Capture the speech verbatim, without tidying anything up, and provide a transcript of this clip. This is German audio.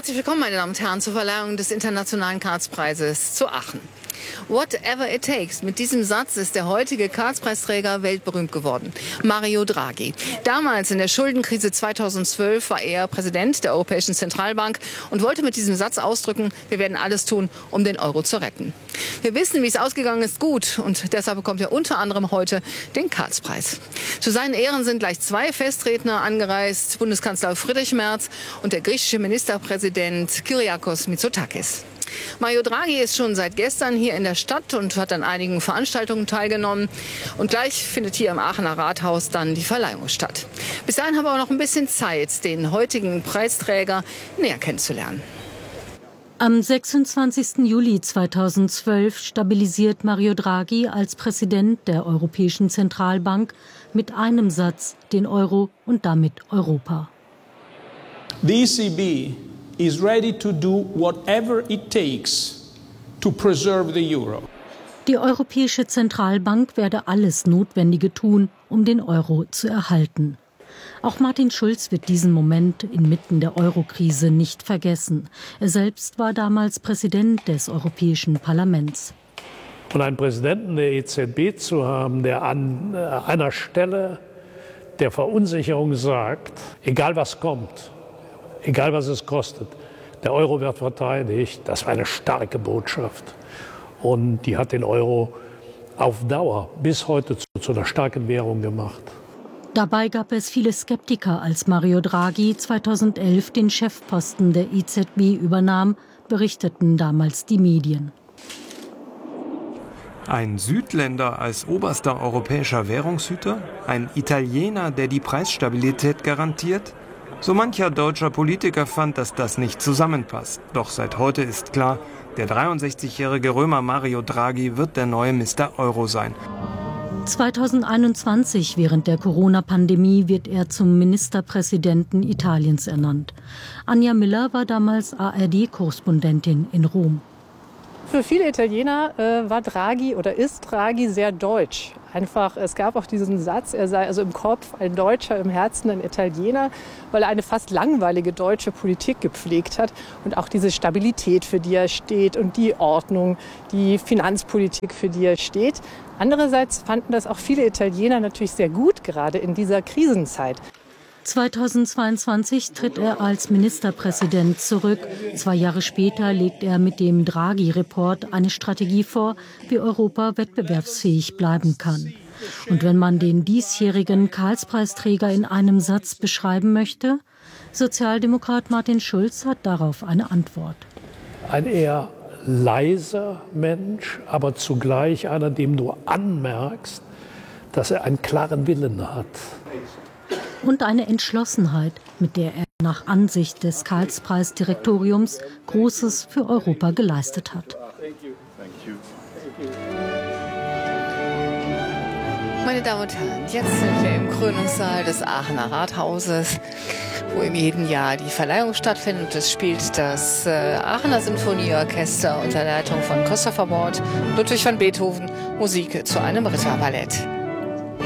Herzlich willkommen, meine Damen und Herren, zur Verleihung des Internationalen Karlspreises zu Aachen. Whatever it takes. Mit diesem Satz ist der heutige Karlspreisträger weltberühmt geworden. Mario Draghi. Damals in der Schuldenkrise zweitausendzwölf war er Präsident der Europäischen Zentralbank und wollte mit diesem Satz ausdrücken, wir werden alles tun, um den Euro zu retten. Wir wissen, wie es ausgegangen ist, gut. Und deshalb bekommt er unter anderem heute den Karlspreis. Zu seinen Ehren sind gleich zwei Festredner angereist. Bundeskanzler Friedrich Merz und der griechische Ministerpräsident Kyriakos Mitsotakis. Mario Draghi ist schon seit gestern hier in der Stadt und hat an einigen Veranstaltungen teilgenommen. Und gleich findet hier im Aachener Rathaus dann die Verleihung statt. Bis dahin haben wir auch noch ein bisschen Zeit, den heutigen Preisträger näher kennenzulernen. Am sechsundzwanzigsten Juli zweitausendzwölf stabilisiert Mario Draghi als Präsident der Europäischen Zentralbank mit einem Satz den Euro und damit Europa. The E C B is ready to do whatever it takes to preserve the euro. Die Europäische Zentralbank werde alles Notwendige tun, um den Euro zu erhalten. Auch Martin Schulz wird diesen Moment inmitten der Eurokrise nicht vergessen. Er selbst war damals Präsident des Europäischen Parlaments. Und einen Präsidenten der E Z B zu haben, der an einer Stelle der Verunsicherung sagt, egal was kommt, egal was es kostet, der Euro wird verteidigt, das war eine starke Botschaft. Und die hat den Euro auf Dauer bis heute zu, zu einer starken Währung gemacht. Dabei gab es viele Skeptiker, als Mario Draghi zweitausendelf den Chefposten der E Z B übernahm, berichteten damals die Medien. Ein Südländer als oberster europäischer Währungshüter? Ein Italiener, der die Preisstabilität garantiert? So mancher deutscher Politiker fand, dass das nicht zusammenpasst. Doch seit heute ist klar, der dreiundsechzigjährige Römer Mario Draghi wird der neue Mister Euro sein. zweitausendeinundzwanzig, während der Corona-Pandemie, wird er zum Ministerpräsidenten Italiens ernannt. Anja Miller war damals A R D-Korrespondentin in Rom. Für viele Italiener äh, war Draghi oder ist Draghi sehr deutsch. Einfach, es gab auch diesen Satz, er sei also im Kopf ein Deutscher, im Herzen ein Italiener, weil er eine fast langweilige deutsche Politik gepflegt hat und auch diese Stabilität, für die er steht und die Ordnung, die Finanzpolitik, für die er steht. Andererseits fanden das auch viele Italiener natürlich sehr gut, gerade in dieser Krisenzeit. zweitausendzweiundzwanzig tritt er als Ministerpräsident zurück. Zwei Jahre später legt er mit dem Draghi-Report eine Strategie vor, wie Europa wettbewerbsfähig bleiben kann. Und wenn man den diesjährigen Karlspreisträger in einem Satz beschreiben möchte, Sozialdemokrat Martin Schulz hat darauf eine Antwort. Ein eher leiser Mensch, aber zugleich einer, dem du anmerkst, dass er einen klaren Willen hat. Und eine Entschlossenheit, mit der er nach Ansicht des Karlspreisdirektoriums Großes für Europa geleistet hat. Meine Damen und Herren, jetzt sind wir im Krönungssaal des Aachener Rathauses, wo in jedem Jahr die Verleihung stattfindet. Es spielt das äh, Aachener Sinfonieorchester unter Leitung von Christopher Mord, Ludwig van Beethoven, Musik zu einem Ritterballett.